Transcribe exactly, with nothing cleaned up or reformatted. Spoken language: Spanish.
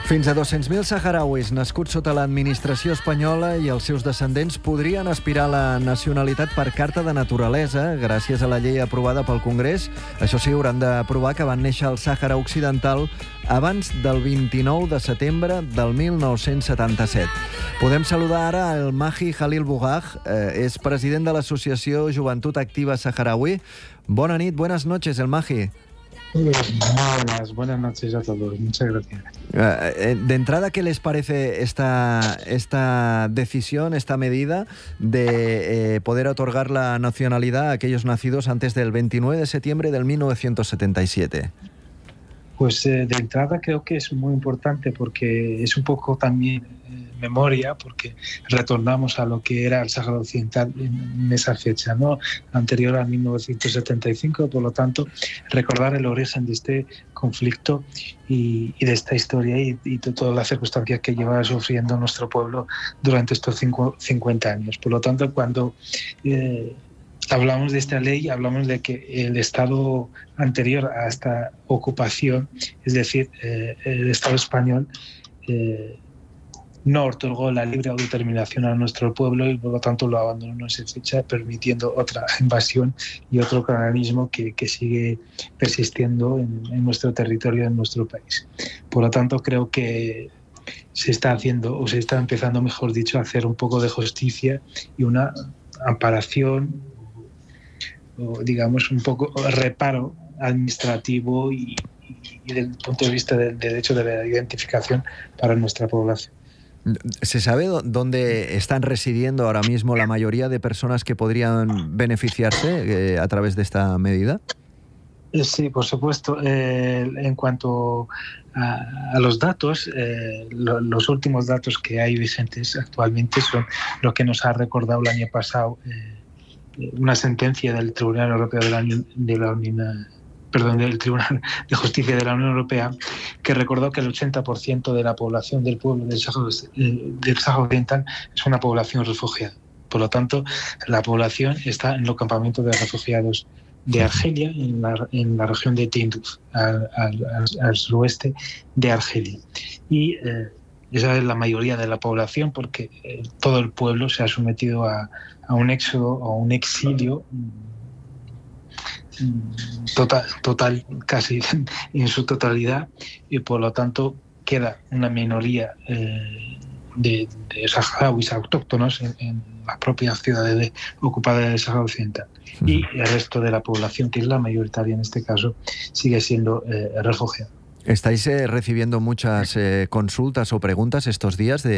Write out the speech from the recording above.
Fins a dos-cents mil saharauis nascuts sota l'administració espanyola i els seus descendents podrien aspirar a la nacionalitat per carta de naturalesa gràcies a la llei aprovada pel Congrés. Això sí, hauran de provar que van néixer al Sàhara Occidental abans del vint-i-nou de setembre del mil nou-cents setanta-set. Podem saludar ara el Mahi Khalil Bouagh, eh, és president de l'Associació Joventut Activa Saharaui. Bona nit, buenas noches, el Mahi. Buenas, buenas noches a todos. Muchas gracias. Eh, de entrada, ¿qué les parece esta, esta decisión, esta medida de eh, poder otorgar la nacionalidad a aquellos nacidos antes del veintinueve de septiembre del mil novecientos setenta y siete? Pues eh, de entrada creo que es muy importante porque es un poco también eh, memoria, porque retornamos a lo que era el Sáhara Occidental en, en esa fecha, ¿no? Anterior a mil novecientos setenta y cinco, por lo tanto, recordar el origen de este conflicto y, y de esta historia y, y de todas las circunstancias que lleva sufriendo nuestro pueblo durante estos cinco, cincuenta años. Por lo tanto, cuando eh, hablamos de esta ley, hablamos de que el Estado anterior a esta ocupación, es decir, eh, el Estado español, eh, no otorgó la libre autodeterminación a nuestro pueblo y por lo tanto lo abandonó en esa fecha, permitiendo otra invasión y otro colonialismo que, que sigue persistiendo en, en nuestro territorio, en nuestro país. Por lo tanto, creo que se está haciendo, o se está empezando, mejor dicho, a hacer un poco de justicia y una amparación, o digamos un poco reparo administrativo y, y, y desde el punto de vista del derecho de la identificación para nuestra población. ¿Se sabe dónde están residiendo ahora mismo la mayoría de personas que podrían beneficiarse eh, a través de esta medida? Sí, por supuesto. Eh, en cuanto a, a los datos, eh, lo, los últimos datos que hay vigentes actualmente son lo que nos ha recordado el año pasado eh, una sentencia del Tribunal Europeo de la Unión, de la Unión perdón, del Tribunal de Justicia de la Unión Europea, que recordó que el ochenta por ciento de la población del pueblo del Sáhara, del Sáhara Occidental es una población refugiada. Por lo tanto, la población está en los campamentos de refugiados de Argelia, en la, en la región de Tinduf, al, al, al suroeste de Argelia. Y eh, esa es la mayoría de la población, porque eh, todo el pueblo se ha sometido a, a un éxodo o un exilio total, total, casi en su totalidad, y por lo tanto queda una minoría eh, de, de saharauis autóctonos en, en las propias ciudades de, ocupadas del Sáhara Occidental. Y el resto de la población, que es la mayoritaria en este caso, sigue siendo eh, refugiada. ¿Estáis eh, recibiendo muchas eh, consultas o preguntas estos días de